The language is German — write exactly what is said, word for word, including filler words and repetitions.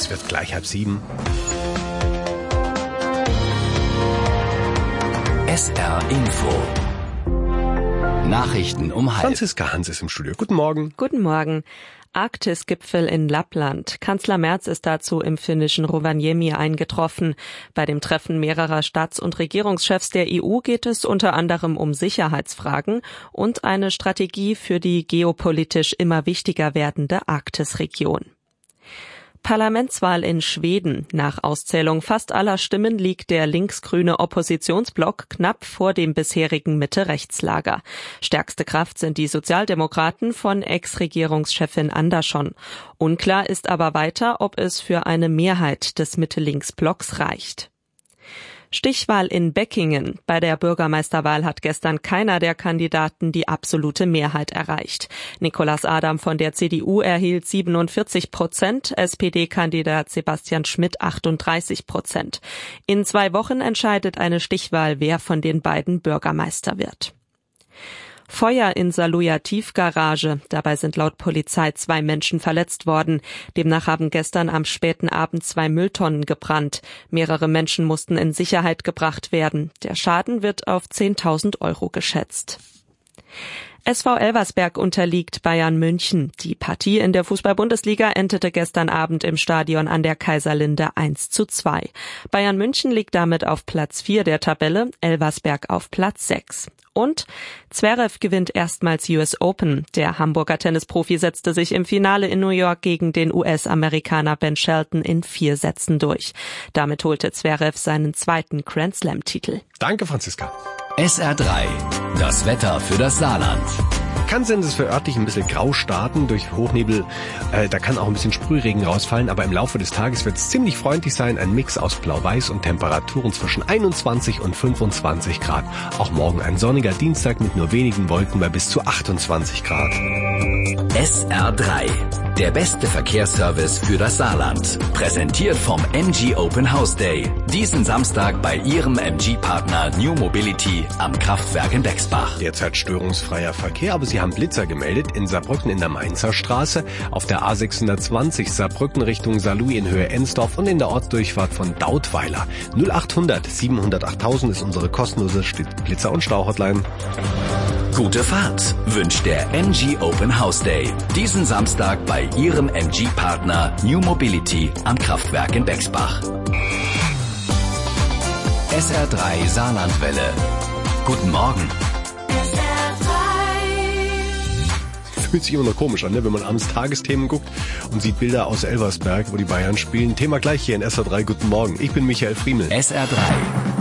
Es wird gleich halb sieben. S R Info. Nachrichten um halb. Franziska Hans ist im Studio. Guten Morgen. Guten Morgen. Arktisgipfel in Lappland. Kanzler Merz ist dazu im finnischen Rovaniemi eingetroffen. Bei dem Treffen mehrerer Staats- und Regierungschefs der E U geht es unter anderem um Sicherheitsfragen und eine Strategie für die geopolitisch immer wichtiger werdende Arktisregion. Parlamentswahl in Schweden. Nach Auszählung fast aller Stimmen liegt der linksgrüne Oppositionsblock knapp vor dem bisherigen Mitte-Rechts-Lager. Stärkste Kraft sind die Sozialdemokraten von Ex-Regierungschefin Andersson. Unklar ist aber weiter, ob es für eine Mehrheit des Mitte-Links-Blocks reicht. Stichwahl in Beckingen. Bei der Bürgermeisterwahl hat gestern keiner der Kandidaten die absolute Mehrheit erreicht. Nicolas Adam von der C D U erhielt siebenundvierzig Prozent, S P D-Kandidat Sebastian Schmidt achtunddreißig Prozent. In zwei Wochen entscheidet eine Stichwahl, wer von den beiden Bürgermeister wird. Feuer in Saarlouer Tiefgarage. Dabei sind laut Polizei zwei Menschen verletzt worden. Demnach haben gestern am späten Abend zwei Mülltonnen gebrannt. Mehrere Menschen mussten in Sicherheit gebracht werden. Der Schaden wird auf zehntausend Euro geschätzt. S V Elversberg unterliegt Bayern München. Die Partie in der Fußball-Bundesliga endete gestern Abend im Stadion an der Kaiserlinde eins zu zwei. Bayern München liegt damit auf Platz vier der Tabelle, Elversberg auf Platz sechs. Und Zverev gewinnt erstmals U S Open. Der Hamburger Tennisprofi setzte sich im Finale in New York gegen den U S-Amerikaner Ben Shelton in vier Sätzen durch. Damit holte Zverev seinen zweiten Grand-Slam-Titel. Danke, Franziska. S R drei. Das Wetter für das Saarland. Kann sein, dass es für örtlich ein bisschen grau starten durch Hochnebel. Äh, da kann auch ein bisschen Sprühregen rausfallen, aber im Laufe des Tages wird es ziemlich freundlich sein. Ein Mix aus Blau-Weiß und Temperaturen zwischen einundzwanzig und fünfundzwanzig Grad. Auch morgen ein sonniger Dienstag mit nur wenigen Wolken bei bis zu achtundzwanzig Grad. S R drei. Der beste Verkehrsservice für das Saarland. Präsentiert vom M G Open House Day. Diesen Samstag bei Ihrem M G-Partner New Mobility am Kraftwerk in Bexbach. Derzeit störungsfreier Verkehr, aber Sie haben Blitzer gemeldet in Saarbrücken in der Mainzer Straße, auf der A sechshundertzwanzig Saarbrücken Richtung Saarlouis in Höhe Ensdorf und in der Ortsdurchfahrt von Dautweiler. null achthundert siebenhundert achttausend ist unsere kostenlose Blitzer- und Stau-Hotline. Gute Fahrt wünscht der M G Open House Day. Diesen Samstag bei Ihrem M G-Partner New Mobility am Kraftwerk in Bexbach. S R drei Saarlandwelle. Guten Morgen. Fühlt sich immer noch komisch an, ne? Wenn man abends Tagesthemen guckt und sieht Bilder aus Elversberg, wo die Bayern spielen. Thema gleich hier in S R drei. Guten Morgen. Ich bin Michael Friemel. S R drei.